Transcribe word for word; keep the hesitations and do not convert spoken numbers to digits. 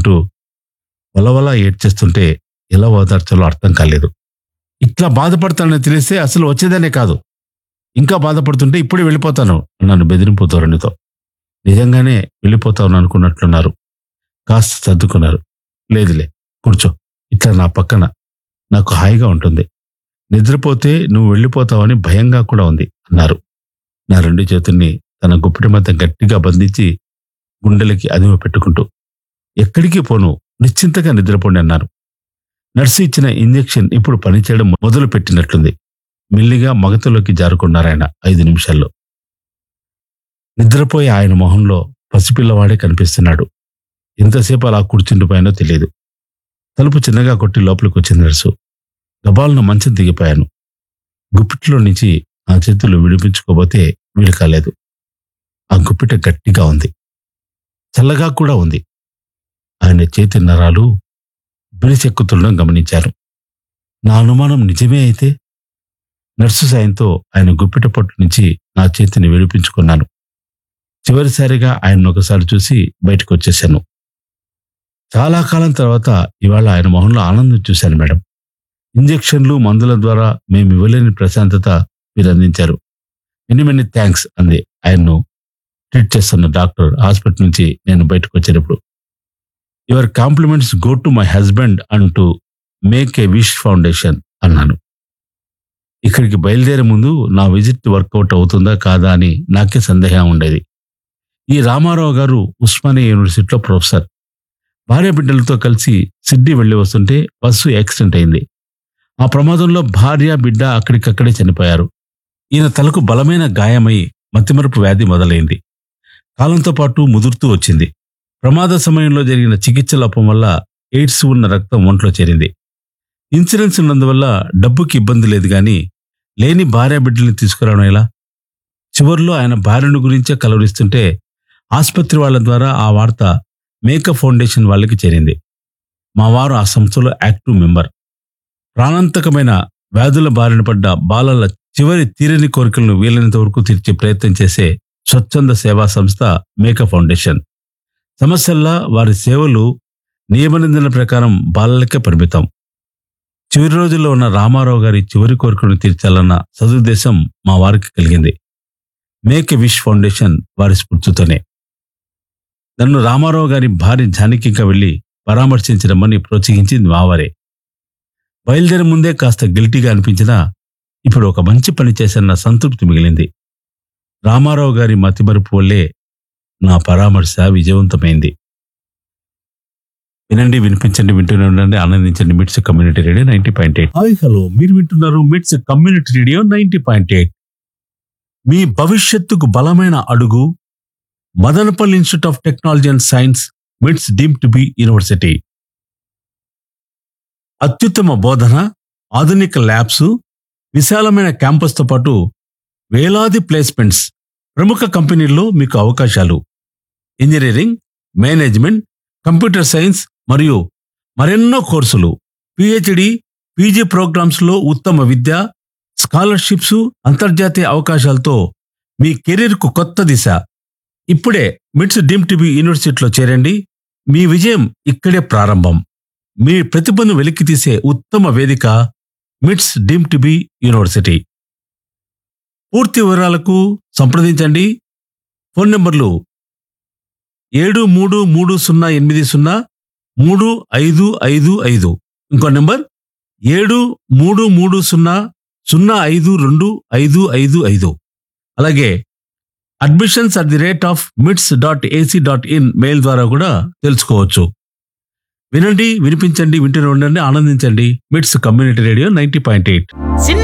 అంటూ వలవల ఏడ్చేస్తుంటే ఎలా ఓదార్చాలో అర్థం కాలేదు. ఇట్లా బాధపడతానని తెలిస్తే అసలు వచ్చేదనే కాదు. ఇంకా బాధపడుతుంటే ఇప్పుడే వెళ్ళిపోతాను అన్నాను బెదిరింపు ధోరణితో. నిజంగానే వెళ్ళిపోతాను అనుకున్నట్లున్నారు. కాస్త సర్దుకున్నారు. లేదులే, కూర్చో, ఇట్లా నా పక్కన, నాకు హాయిగా ఉంటుంది. నిద్రపోతే నువ్వు వెళ్ళిపోతావని భయంగా కూడా ఉంది అన్నారు. నా రెండు చేతుల్ని తన గుప్పిటి మధ్య గట్టిగా బంధించి గుండెలకి అదిమ పెట్టుకుంటూ, ఎక్కడికి పోను, నిశ్చింతగా నిద్రపోండి అన్నారు. నర్సు ఇచ్చిన ఇంజెక్షన్ ఇప్పుడు పనిచేయడం మొదలు పెట్టినట్లుంది. మెల్లిగా మగతలోకి జారుకున్నారాయన ఐదు నిమిషాల్లో. నిద్రపోయే ఆయన మొహంలో పసిపిల్లవాడే కనిపిస్తున్నాడు. ఎంతసేపు అలా కూర్చుండిపోయానో తెలియదు. తలుపు చిన్నగా కొట్టి లోపలికి వచ్చింది నర్సు. గబాలను మంచం దిగిపోయాను. గుప్పిట్లో నుంచి ఆ చేతులు విడిపించుకోబోతే వీలు కాలేదు. ఆ గుప్పిట గట్టిగా ఉంది, చల్లగా కూడా ఉంది. ఆయన చేతి నరాలు బిడిసెక్కుతుండడం గమనించాను. నా అనుమానం నిజమే అయితే? నర్సు సాయంతో ఆయన గుప్పిట పట్టు నుంచి నా చేతిని విడిపించుకున్నాను. చివరిసారిగా ఆయన ఒకసారి చూసి బయటకు వచ్చేశాను. చాలా కాలం తర్వాత ఇవాళ ఆయన మొహంలో ఆనందం చూశాను మేడం. ఇంజెక్షన్లు మందుల ద్వారా మేము ఇవ్వలేని ప్రశాంతత మీరు అందించారు. మెనీ మెనీ థ్యాంక్స్ అంది ఆయన్ను ట్రీట్ చేస్తున్న డాక్టర్ హాస్పిటల్ నుంచి నేను బయటకు వచ్చేటప్పుడు. Your compliments go to my husband and to make a wish foundation అన్నాను. ఇక్కడికి బయలుదేరే ముందు నా విజిట్ వర్కౌట్ అవుతుందా కాదా అని నాకే సందేహం ఉండేది. ఈ రామారావు గారు ఉస్మానియా యూనివర్సిటీలో ప్రొఫెసర్. భార్య బిడ్డలతో కలిసి సిడ్నీ వెళ్లి వస్తుంటే బస్సు యాక్సిడెంట్ అయింది. ఆ ప్రమాదంలో భార్య బిడ్డ అక్కడికక్కడే చనిపోయారు. ఈయన తలకు బలమైన గాయమై మతిమరుపు వ్యాధి మొదలైంది. కాలంతో పాటు ముదురుతూ వచ్చింది. ప్రమాద సమయంలో జరిగిన చికిత్స లోపం వల్ల ఎయిడ్స్ ఉన్న రక్తం ఒంట్లో చేరింది. ఇన్సూరెన్స్ ఉన్నందువల్ల డబ్బుకి ఇబ్బంది లేదు గాని లేని భార్య బిడ్డల్ని తీసుకురావడం ఎలా? చివరిలో ఆయన భార్యను గురించే కలవరిస్తుంటే ఆసుపత్రి వాళ్ళ ద్వారా ఆ వార్త మేకప్ ఫౌండేషన్ వాళ్ళకి చేరింది. మా వారు ఆ సంస్థలో యాక్టివ్ మెంబర్. ప్రాణాంతకమైన వ్యాధుల బారిన పడ్డ బాలల చివరి తీరని కోరికలను వీలైనంత వరకు తీర్చే ప్రయత్నం చేసే స్వచ్ఛంద సేవా సంస్థ మేకప్ ఫౌండేషన్. సమస్యల్లా వారి సేవలు నియమ నిబంధనల ప్రకారం బాలలకే పరిమితం. చివరి రోజుల్లో ఉన్న రామారావు గారి చివరి కోరికను తీర్చాలన్న సదుద్దేశం మా వారికి కలిగింది. మేక్ ఎ విష్ ఫౌండేషన్ వారి స్ఫూర్తితోనే. నన్ను రామారావు గారి భార్య జానకిగా వెళ్లి పరామర్శించడమని ప్రోత్సహించింది మావారే. బయలుదేరి ముందే కాస్త గిల్టీగా అనిపించినా ఇప్పుడు ఒక మంచి పని చేశాన్న సంతృప్తి మిగిలింది. రామారావు గారి మతిమరుపు వల్లే నా పరామర్శ విజయవంతమైంది. వినండి, వినిపించండి, వింటూనే ఉండండి, ఆనందించండి. మిట్స్ community radio ninety point eight. Hi hello, మీరు వింటున్నారు మిట్స్ community radio ninety point eight. మీ భవిష్యత్తుకు బలమైన అడుగు Madanapalle institute of technology and science, మిట్స్ డీమ్డ్ టు బి యూనివర్సిటీ. అత్యుత్తమ బోధన, ఆధునిక ల్యాబ్స్, విశాలమైన క్యాంపస్తో పాటు వేలాది ప్లేస్మెంట్స్, ప్రముఖ కంపెనీల్లో మీకు అవకాశాలు. ఇంజనీరింగ్, మేనేజ్మెంట్, కంప్యూటర్ సైన్స్ మరియు మరెన్నో కోర్సులు, పిహెచ్డి, పీజీ ప్రోగ్రామ్స్లో ఉత్తమ విద్య, స్కాలర్షిప్స్, అంతర్జాతీయ అవకాశాలతో మీ కెరీర్కు కొత్త దిశ. ఇప్పుడే మిట్స్ డీమ్డ్ టు బి యూనివర్సిటీలో చేరండి. మీ విజయం ఇక్కడే ప్రారంభం. మీ ప్రతిభను వెలికితీసే ఉత్తమ వేదిక మిట్స్ డీమ్డ్ టు బి యూనివర్సిటీ. పూర్తి వివరాలకు సంప్రదించండి. ఫోన్ నంబర్లు ఏడు మూడు మూడు సున్నా ఎనిమిది సున్నా మూడు ఐదు ఐదు ఐదు. ఇంకో నెంబర్ ఏడు మూడు మూడు సున్నా సున్నా ఐదు రెండు ఐదు ఐదు ఐదు. అలాగే admissions at the rate of మిట్స్ dot AC dot in mail ద్వారా కూడా తెలుసుకోవచ్చు. వినండి, వినిపించండి, వింటూనే ఉండండి, ఆనందించండి. మిట్స్ community radio ninety point eight.